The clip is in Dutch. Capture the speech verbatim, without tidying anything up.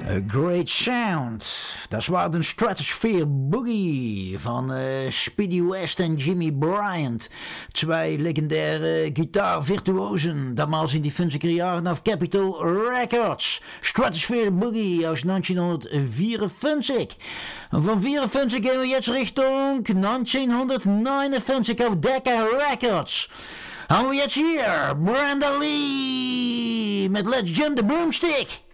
A Great Sound. Dat was de Stratosphere Boogie van uh, Speedy West en Jimmy Bryant. Twee legendaire gitaarvirtuosen. Damals in die funzige jaren af Capitol Records. Stratosphere Boogie aus negentienhonderdvierenfünfzig. En van vierenfünfzig gaan we jetzt Richtung negentienhonderdneunundfünfzig auf Decca Records. Haben we jetzt hier Brenda Lee met Let's Jump the Broomstick.